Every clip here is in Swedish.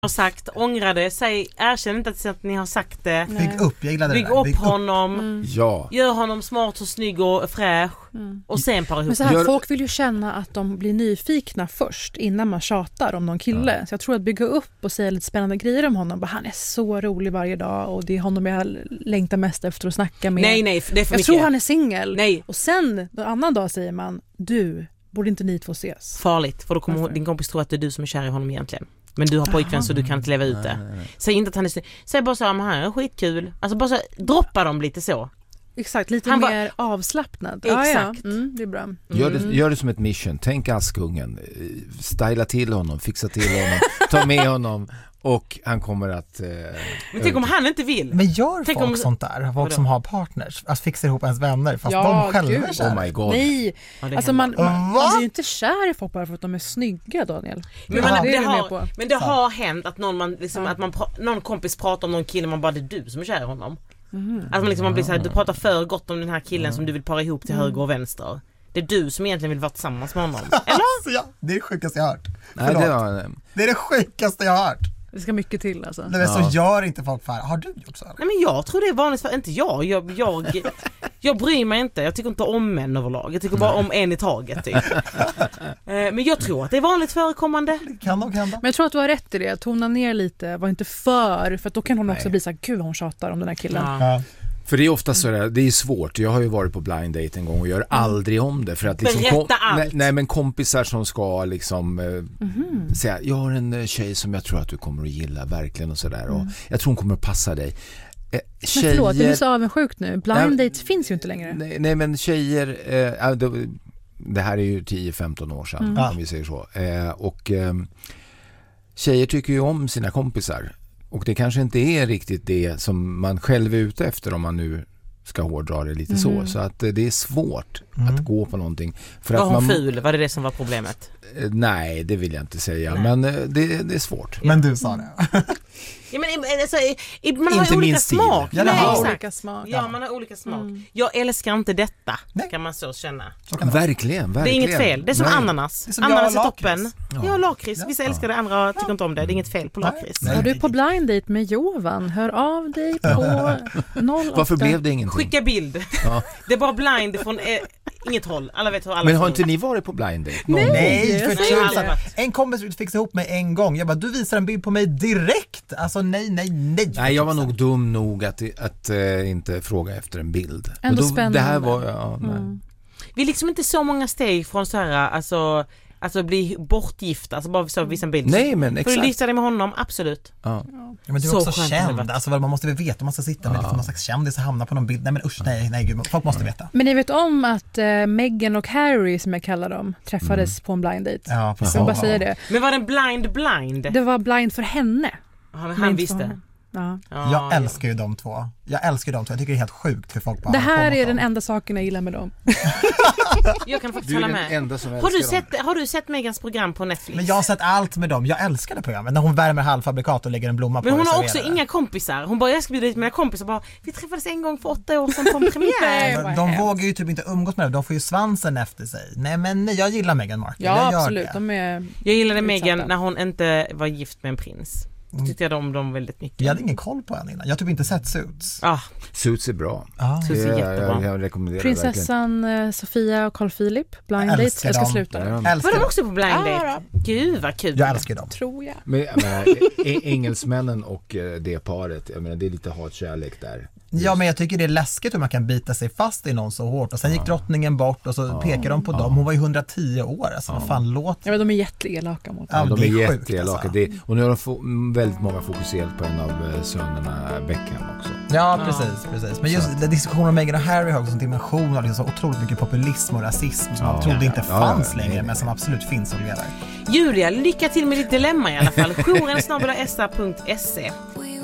har sagt, ångra det, erkänn inte att ni har sagt det. Bygg upp honom. Ja. Gör honom smart och snygg och fräsch. Och sen para ihop. Men så här, folk vill ju känna att de blir nyfikna först innan man tjatar om någon kille. Ja. Så jag tror att bygga upp och säga lite spännande grejer om honom. Han är så rolig varje dag och det är honom jag längtar mest efter att snacka med. Nej, det är för mycket. Jag tror han är singel. Nej. Och sen, en annan dag säger man, du, borde inte ni två ses? Farligt, för då kommer din kompis tro att det är du som är kär i honom egentligen. Men du har pojkvän så du kan inte leva ut det. Säg inte att han är... Säg bara så här, han är skitkul. Alltså bara så här, droppa dem lite så. Exakt, lite mer avslappnad. Exakt. Det är bra. Gör det som ett mission. Tänk Askungen. Styla till honom, fixa till honom, ta med honom och han kommer att... men tänk om han inte vill. Men gör folk sånt där? Folk som har partners. Att fixa ihop ens vänner fast de själva är kära. Oh my god. Nej, alltså man blir ju inte kär i folk bara för att de är snygga, Daniel. Men det har hänt att någon kompis pratar om någon kille, man bara, det är du som är kär i honom. Att man blir så här, du pratar för gott om den här killen som du vill para ihop till höger och vänster. Det är du som egentligen vill vara tillsammans med honom. Eller? Alltså, det är det sjukaste jag har hört. Det är det sjukaste jag har hört. Det ska mycket till alltså. Nej, så gör inte folk för. Har du gjort så? Nej, men jag tror det är vanligt för inte jag. Jag bryr mig inte. Jag tycker inte om män överlag. Jag tycker bara om en i taget typ. Men jag tror att det är vanligt förekommande. Det kan nog hända. Men jag tror att du har rätt i det. Tona ner lite. Var inte för att då kan hon också bli så här, gud hon tjatar om den här killen. Ja. För det är ofta så där, det är svårt. Jag har ju varit på blind date en gång och gör aldrig om det för att liksom berätta allt. Nej, men kompisar som ska liksom säga, jag har en tjej som jag tror att du kommer att gilla verkligen och sådär och jag tror hon kommer att passa dig. Men förlåt, du är så avundsjukt nu. Blind dates finns ju inte längre. Nej, men tjejer det här är ju 10-15 år sedan om vi säger så. Och tjejer tycker ju om sina kompisar. Och det kanske inte är riktigt det som man själv är ute efter om man nu ska hårdra det lite så. Så att det är svårt att gå på någonting. För var att hon ful? Var det som var problemet? Nej, det vill jag inte säga. Men det är svårt. Men du sa det. Ja, men alltså, man har olika smak. Ja, Nej, olika smak. Ja, man har olika smak. Jag älskar inte detta, kan man så känna. Verkligen. Det är inget fel. Det är som ananas. Det är som ananas är lakrits. toppen. Ja, lakrits. Vissa älskar det, andra tycker inte om det. Det är inget fel på lakrits. Är du på blind date med Jovan? Hör av dig på 08. Varför blev det ingenting? Skicka bild. Ja. Det är bara blind från inget håll. Alla vet hur alla. Men har inte ni varit på blind date? Nej, för tusan. En kompis fixade ihop mig en gång. Jag bara, du visar en bild på mig direkt. Alltså nej. Nej, jag var nog dum nog att inte fråga efter en bild. Ändå spännande. Det här var, nej. Vi är liksom inte så många steg från så här, alltså bli bortgifta, alltså bara så visa en bild. Nej, men exakt. Får du lyfta dig med honom? Absolut. Ja. Men du är också känd. Alltså man måste väl veta, man ska sitta med liksom någon slags kändis och hamna på någon bild. Nej men usch, nej gud, folk måste veta. Men ni vet om att Meghan och Harry, som jag kallar dem, träffades på en blind date. Ja, precis. Jag bara säga det. Men var det blind? Det var blind för henne. Han visste. Ja. Jag älskar ju de två. Jag tycker det är helt sjukt för folk bara. Det här är den enda saken jag gillar med dem. Jag kan faktiskt hålla med. Har du sett Megans program på Netflix? Men jag har sett allt med dem. Jag älskar det programmet. När hon värmer halvfabrikat och lägger en blomma på. Men hon har också inga kompisar. Hon bara, jag ska bjuda dit mina kompisar. Bara, vi träffades en gång för 8 år sedan på en premiär. De vågar ju typ inte umgås med det. De får ju svansen efter sig. Nej, jag gillar Meghan Markle. Ja, absolut. Jag gillade Meghan när hon inte var gift med en prins. Tyckte jag om dem väldigt mycket. Jag hade ingen koll på henne innan. Jag har typ inte sett Suits. Suits är bra. Suits är jättebra. Jag rekommenderar prinsessan Sofia och Carl Philip, blind date. Jag ska sluta. Var de också på blind date? Gud vad kul. Jag älskar dem. Tror jag. Men engelsmännen och det paret, jag menar, det är lite hatkärlek där. Ja, men jag tycker det är läskigt hur man kan bita sig fast i någon så hårt. Och sen gick drottningen bort och så pekar de på dem. Hon var ju 110 år. Alltså, vad fan låt. Ja, men de är jätteelaka mot dem. De är jätteelaka. Alltså. Och nu har väldigt många fokuserat på en av sönerna, Beckham också. Ja, precis. Men just diskussionen om Meghan och Harry har också en dimension av liksom så otroligt mycket populism och rasism som man trodde inte fanns längre, men som absolut finns och lever. Julia, lycka till med ditt dilemma i alla fall. jouren@esa.se.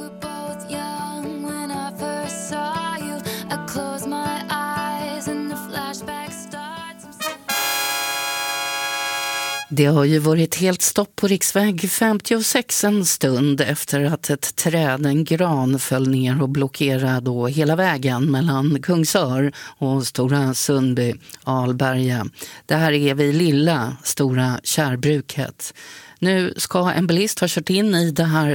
Det har ju varit helt stopp på riksväg 56 en stund efter att ett träd, en gran, föll ner och blockerade då hela vägen mellan Kungsör och Stora Sundby, Alberga. Det här är vid lilla Stora Kärrbruket. Nu ska en bilist ha kört in i det här